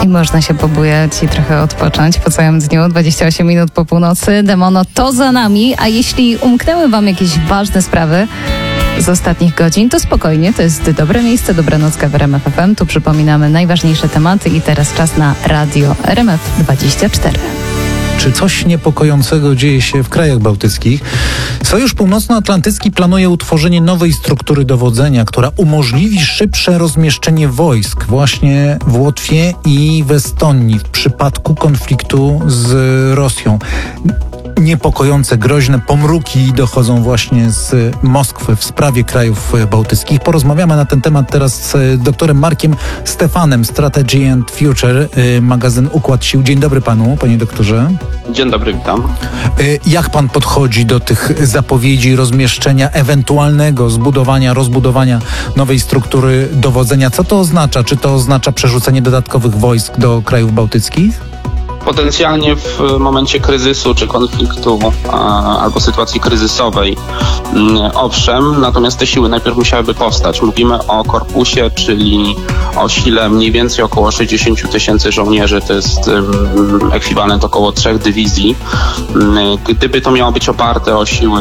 I można się pobujać i trochę odpocząć po całym dniu. 28 minut po północy. Demono to za nami, a jeśli umknęły wam jakieś ważne sprawy z ostatnich godzin, to spokojnie, to jest dobre miejsce, dobranocka w RMF FM. Tu przypominamy najważniejsze tematy i teraz czas na radio RMF24. Czy coś niepokojącego dzieje się w krajach bałtyckich? Sojusz Północnoatlantycki planuje utworzenie nowej struktury dowodzenia, która umożliwi szybsze rozmieszczenie wojsk właśnie w Łotwie i w Estonii w przypadku konfliktu z Rosją. Niepokojące, groźne pomruki dochodzą właśnie z Moskwy w sprawie krajów bałtyckich. Porozmawiamy na ten temat teraz z doktorem Markiem Stefanem, Strategy and Future, magazyn Układ Sił. Dzień dobry panu, panie doktorze. Dzień dobry, witam. Jak pan podchodzi do tych zapowiedzi rozmieszczenia, ewentualnego zbudowania, rozbudowania nowej struktury dowodzenia? Co to oznacza? Czy to oznacza przerzucenie dodatkowych wojsk do krajów bałtyckich? Potencjalnie w momencie kryzysu czy konfliktu albo sytuacji kryzysowej, owszem, natomiast te siły najpierw musiałyby powstać. Mówimy o korpusie, czyli o sile mniej więcej około 60 tysięcy żołnierzy, to jest ekwiwalent około 3 dywizji. Gdyby to miało być oparte o siły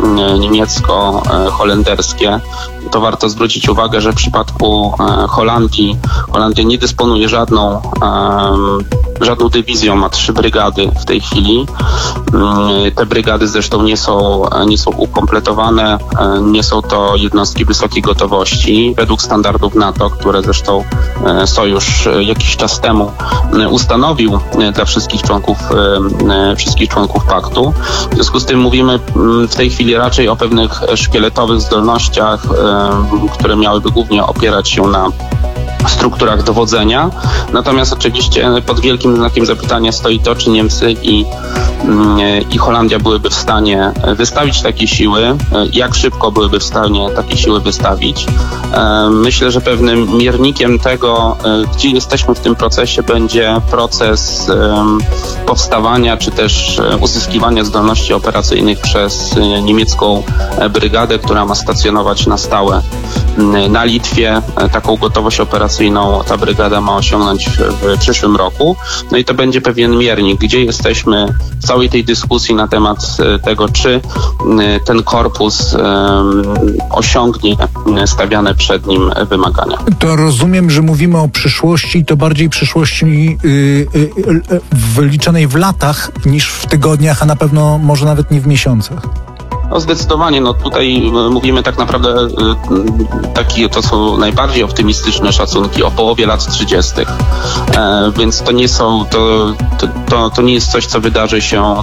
niemiecko-holenderskie, to warto zwrócić uwagę, że w przypadku Holandia nie dysponuje żadną dywizją, ma 3 brygady w tej chwili. Te brygady zresztą nie są ukompletowane, nie są to jednostki wysokiej gotowości według standardów NATO, które zresztą Sojusz jakiś czas temu ustanowił dla wszystkich członków paktu. W związku z tym mówimy w tej chwili raczej o pewnych szkieletowych zdolnościach, które miałyby głównie opierać się na strukturach dowodzenia. Natomiast oczywiście pod wielkim znakiem zapytania stoi to, czy Niemcy i Holandia byłyby w stanie wystawić takie siły, jak szybko byłyby w stanie takie siły wystawić. Myślę, że pewnym miernikiem tego, gdzie jesteśmy w tym procesie, będzie proces powstawania czy też uzyskiwania zdolności operacyjnych przez niemiecką brygadę, która ma stacjonować na stałe na Litwie. Taką gotowość operacyjną ta brygada ma osiągnąć w przyszłym roku. No i to będzie pewien miernik, gdzie jesteśmy w całej tej dyskusji na temat tego, czy ten korpus osiągnie stawiane przed nim wymagania. To rozumiem, że mówimy o przyszłości, to bardziej przyszłości wyliczonej w latach niż w tygodniach, a na pewno może nawet nie w miesiącach. No zdecydowanie, tutaj mówimy tak naprawdę to są najbardziej optymistyczne szacunki o połowie lat 30. Więc to nie są, to nie jest coś, co wydarzy się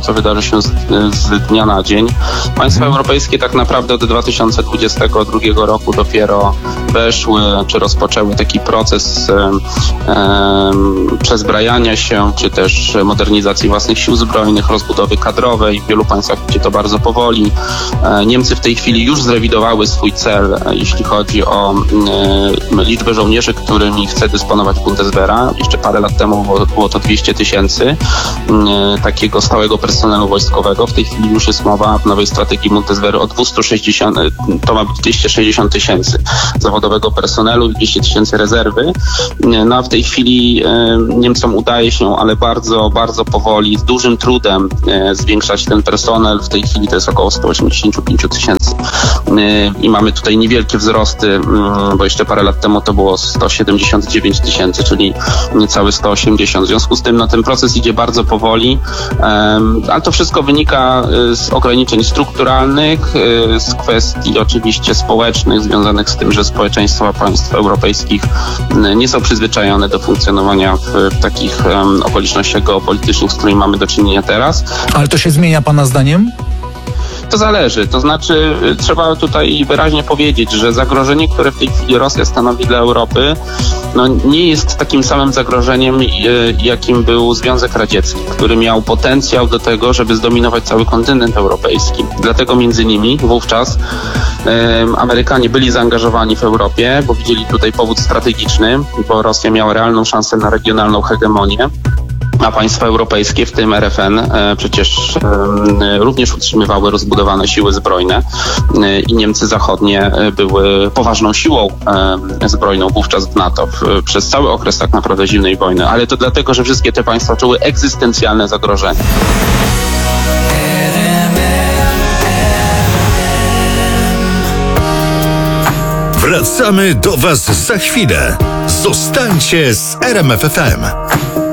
z dnia na dzień. Państwa europejskie tak naprawdę od 2022 roku dopiero weszły, czy rozpoczęły taki proces przezbrajania się, czy też modernizacji własnych sił zbrojnych, rozbudowy kadrowej. W wielu państwach idzie to bardzo powoli. Niemcy w tej chwili już zrewidowały swój cel, jeśli chodzi o liczbę żołnierzy, którymi chce dysponować Bundeswehra. Jeszcze parę lat temu było to 200 tysięcy takiego stałego personelu wojskowego. W tej chwili już jest mowa w nowej strategii Bundeswehry o 260, to ma być 260 tysięcy zawodowego personelu i 200 tysięcy rezerwy. No a w tej chwili Niemcom udaje się, ale bardzo, bardzo powoli, z dużym trudem zwiększać ten personel. W tej chwili to jest około 185 tysięcy. I mamy tutaj niewielkie wzrosty, bo jeszcze parę lat temu to było 179 tysięcy, czyli niecałe 180. W związku z tym ten proces idzie bardzo powoli, ale to wszystko wynika z ograniczeń strukturalnych, z kwestii oczywiście społecznych związanych z tym, że społeczeństwa państw europejskich nie są przyzwyczajone do funkcjonowania w takich okolicznościach geopolitycznych, z którymi mamy do czynienia teraz. Ale to się zmienia pana zdaniem? To zależy, to znaczy trzeba tutaj wyraźnie powiedzieć, że zagrożenie, które w tej chwili Rosja stanowi dla Europy, nie jest takim samym zagrożeniem, jakim był Związek Radziecki, który miał potencjał do tego, żeby zdominować cały kontynent europejski. Dlatego między innymi wówczas Amerykanie byli zaangażowani w Europie, bo widzieli tutaj powód strategiczny, bo Rosja miała realną szansę na regionalną hegemonię. a państwa europejskie, w tym RFN, przecież również utrzymywały rozbudowane siły zbrojne i Niemcy zachodnie były poważną siłą zbrojną wówczas w NATO przez cały okres tak naprawdę zimnej wojny, ale to dlatego, że wszystkie te państwa czuły egzystencjalne zagrożenie. Wracamy do Was za chwilę. Zostańcie z RMF FM.